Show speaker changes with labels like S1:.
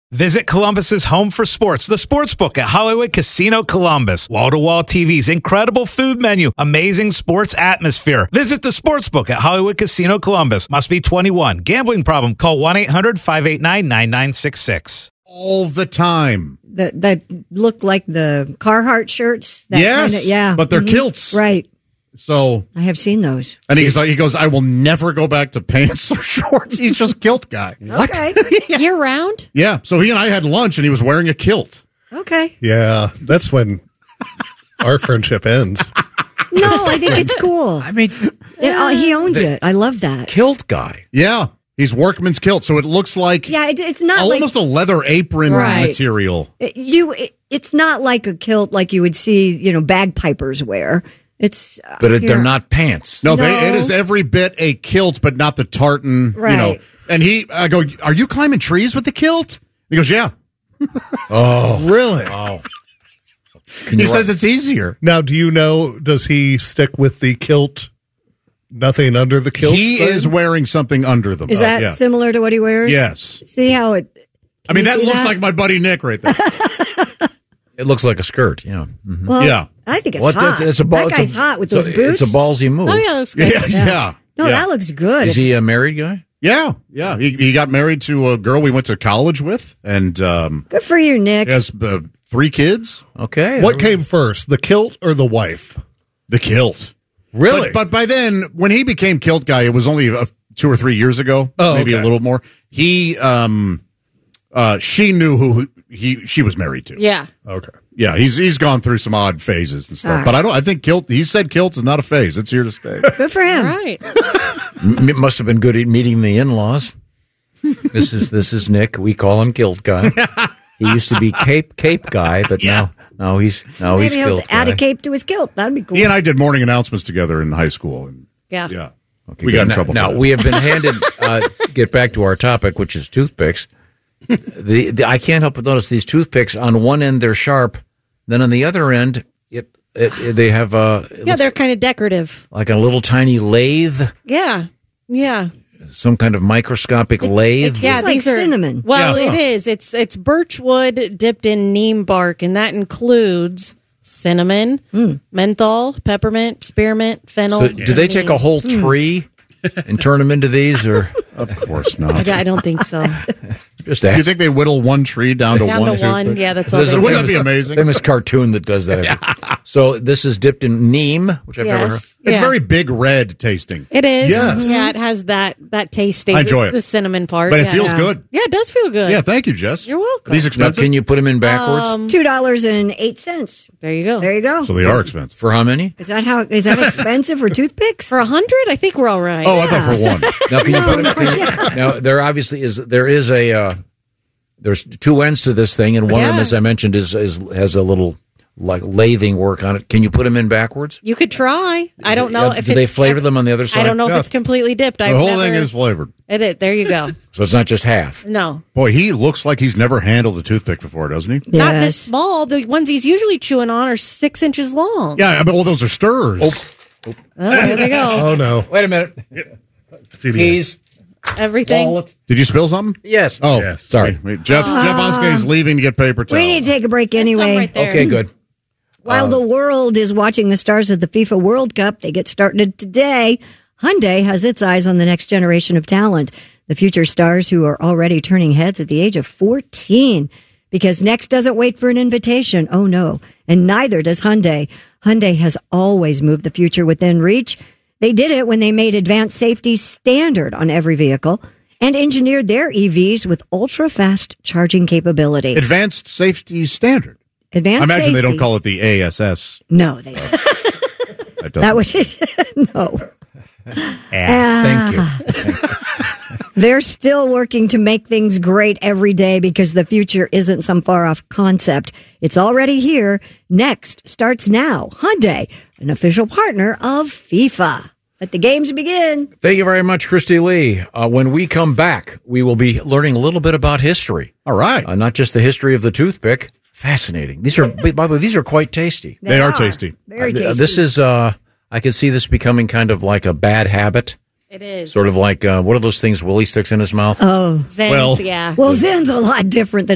S1: Visit Columbus's home for sports, the Sportsbook at Hollywood Casino Columbus. Wall-to-wall TVs, incredible food menu, amazing sports atmosphere. Visit the Sportsbook at Hollywood Casino Columbus. Must be 21. Gambling problem? Call 1-800-589-9966.
S2: All the time.
S3: That look like the Carhartt shirts. That
S2: Yes,
S3: yeah.
S2: but they're kilts.
S3: Right.
S2: So
S3: I have seen those.
S2: And he goes, I will never go back to pants or shorts. He's just kilt guy.
S3: What? Okay.
S4: Year round?
S2: Yeah. So he and I had lunch, and he was wearing a kilt.
S3: Okay.
S5: Yeah, that's when our friendship ends.
S3: No, I think it's cool.
S6: I mean,
S3: he owns it. I love that.
S6: kilt guy.
S2: Yeah. He's workman's kilt, so it looks like
S3: Yeah, it's not
S2: almost a leather apron
S3: Right.
S2: material.
S3: It's not like a kilt like you would see, bagpipers wear. It's
S6: But they're not pants.
S2: No,
S3: No.
S2: it is every bit a kilt, but not the tartan.
S3: Right.
S2: And I go, are you climbing trees with the kilt? He goes, yeah.
S6: Oh,
S5: Really?
S6: oh.
S2: He says it's easier.
S5: Now, do you know, does he stick with the kilt, nothing under the kilt?
S2: He
S5: thing?
S2: is wearing something under them.
S3: Is that
S2: yeah.
S3: similar to what he wears?
S2: Yes.
S3: See how it?
S2: I mean,
S3: you
S2: that
S3: see
S2: looks
S3: that?
S2: like my buddy Nick right there.
S6: It looks like a skirt. Yeah. Mhm.
S3: Well,
S2: Yeah.
S3: I think it's
S6: What?
S3: hot.
S6: It's a ball.
S3: That guy's hot with those boots.
S6: It's a ballsy move.
S4: Oh, yeah, looks good.
S2: Yeah.
S3: No, that looks good.
S6: Is he a married guy?
S2: Yeah. He got married to a girl we went to college with, and
S3: Good for you, Nick.
S2: he has 3 kids.
S6: Okay.
S5: What came first, the kilt or the wife?
S2: The kilt.
S5: Really?
S2: But by then, when he became kilt guy, it was only 2 or 3 years ago, maybe
S5: okay.
S2: a little more. He, she knew who she was married to.
S4: Yeah.
S5: Okay.
S2: Yeah, he's gone through some odd phases and stuff.
S3: All
S2: But I think kilt. He said kilt is not a phase; it's here to stay.
S3: Good for him.
S4: Right.
S6: It must have been good at meeting the in-laws. This is Nick. We call him kilt guy. He used to be cape guy, but now he's
S3: Maybe he'll
S6: kilt
S3: add
S6: guy.
S3: a cape to his kilt. That'd be cool.
S2: He and I did morning announcements together in high school, and
S4: Yeah.
S2: yeah,
S6: Okay,
S2: we got in
S6: now,
S2: trouble.
S6: Now
S2: for that.
S6: we have been handed. Get back to our topic, which is toothpicks. I can't help but notice these toothpicks. On one end they're sharp, then on the other end they have
S4: They're kind of decorative.
S6: like a little tiny lathe,
S4: Yeah. Yeah.
S6: some kind of microscopic lathe.
S4: Yeah,
S3: It's like
S4: these are
S3: cinnamon.
S4: Well,
S2: Yeah.
S4: it is. It's birch wood dipped in neem bark, and that includes cinnamon, menthol, peppermint, spearmint, fennel.
S6: So do they take a whole tree and turn them into these, or
S2: Of course not.
S4: I don't think so.
S6: just
S2: Do you
S6: ask?
S2: think they whittle one tree down to
S4: Down
S2: one?
S4: to one.
S2: toothpick?
S4: Yeah, that's all.
S6: There's
S4: They
S6: a
S4: do.
S2: Wouldn't that be amazing?
S6: famous cartoon that does that. So this is dipped in neem, which I've never heard.
S4: Yes.
S2: It's
S4: Yeah.
S2: very big red tasting,
S4: It is.
S5: Yes.
S4: Yeah, it has that taste. Stays.
S2: I enjoy
S4: It's
S2: it.
S4: the cinnamon part.
S2: but it
S4: yeah.
S2: feels good.
S4: Yeah, it does feel good.
S2: Yeah, thank you, Jess.
S4: You're welcome.
S2: Are these
S6: Now,
S2: expensive?
S6: can you put them in backwards?
S3: $2.08.
S4: There you go.
S3: There you go.
S2: So they are expensive.
S6: For how many?
S3: Is that expensive for toothpicks?
S4: For 100, I think we're all right.
S2: Oh, I thought for one.
S6: Now, can you put them? Now, there obviously is. There's 2 ends to this thing, and one of them,
S4: Yeah.
S6: as I mentioned, has a little like lathing work on it. Can you put them in backwards?
S4: You could try. I don't know if
S6: Do they
S4: it's
S6: flavor them on the other side?
S4: I don't know
S2: Yeah.
S4: if it's completely dipped.
S2: The whole thing is flavored.
S4: It is. There you go.
S6: So it's not just half.
S4: No,
S2: Boy, he looks like he's never handled a toothpick before, doesn't he?
S4: not this
S3: Yes.
S4: small. The ones he's usually chewing on are 6 inches long.
S2: Yeah, but all those are stirs.
S4: Oh, there they go.
S5: Oh, no.
S6: Wait a minute.
S5: See the-
S6: Keys,
S4: Everything.
S6: wallet.
S2: Did you spill something?
S6: Yes.
S2: Oh,
S5: Yes.
S6: Sorry.
S2: Wait, Jeff Onske is leaving to get paper towels.
S3: We need to take a break
S4: Some
S3: anyway.
S4: right there.
S6: Okay, good.
S3: While the world is watching the stars of the FIFA World Cup, they get started today. Hyundai has its eyes on the next generation of talent, the future stars who are already turning heads at the age of 14. Because next doesn't wait for an invitation. Oh, no. And neither does Hyundai. Hyundai has always moved the future within reach. They did it when they made advanced safety standard on every vehicle and engineered their EVs with ultra-fast charging capability.
S2: Advanced safety standard. I
S3: Advanced
S2: imagine they don't
S3: safety.
S2: call it the ASS.
S3: No, they don't. That was no.
S6: Thank you.
S3: They're still working to make things great every day because the future isn't some far off concept. It's already here. Next starts now. Hyundai, an official partner of FIFA. Let the games begin.
S6: Thank you very much, Christy Lee. When we come back, we will be learning a little bit about history.
S2: All right.
S6: Not just the history of the toothpick. Fascinating. These are, by the way, these are quite tasty.
S2: They are tasty.
S3: Very tasty.
S6: This is, I can see this becoming kind of like a bad habit.
S4: It is.
S6: Sort of like, what are those things Willie sticks in his mouth?
S3: Oh.
S4: Zens,
S2: Well-
S4: yeah.
S3: Well, Zen's a lot different than